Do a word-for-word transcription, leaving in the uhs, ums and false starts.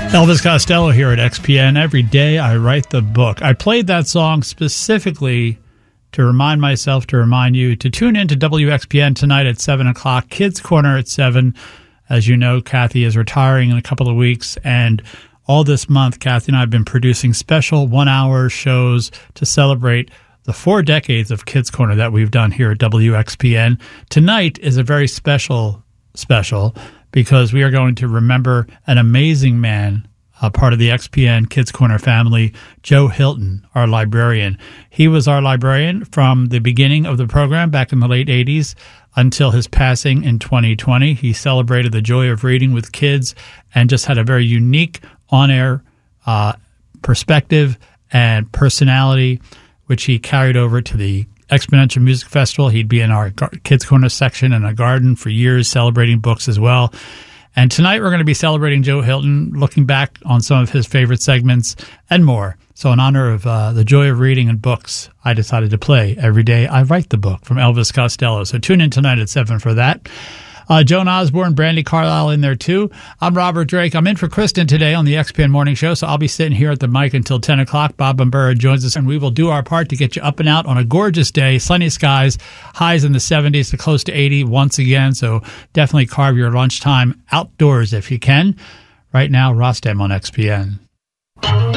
Elvis Costello here at X P N. Every day I write the book. I played that song specifically to remind myself, to remind you, to tune in to W X P N tonight at seven o'clock. Kids Corner at seven. As you know, Kathy is retiring in a couple of weeks, and all this month, Kathy and I have been producing special one-hour shows to celebrate the four decades of Kids Corner that we've done here at W X P N. Tonight is a very special, special, because we are going to remember an amazing man, a part of the X P N Kids Corner family, Joe Hilton, our librarian. He was our librarian from the beginning of the program back in the late eighties until his passing in twenty twenty. He celebrated the joy of reading with kids and just had a very unique on-air uh, perspective and personality, which he carried over to the Exponential Music Festival. He'd be in our Kids Corner section in a garden for years, celebrating books as well. And tonight we're going to be celebrating Joe Hilton, looking back on some of his favorite segments and more. So in honor of uh, the joy of reading and books, I decided to play Every Day I Write the Book from Elvis Costello. So tune in tonight at seven for that. Uh, Joan Osborne, Brandy Carlisle in there too. I'm Robert Drake. I'm in for Kristen today on the X P N Morning Show, so I'll be sitting here at the mic until ten o'clock. Bob Bambura joins us, and we will do our part to get you up and out on a gorgeous day. Sunny skies, highs in the seventies to close to eighty once again, so definitely carve your lunchtime outdoors if you can. Right now, Rostam on X P N.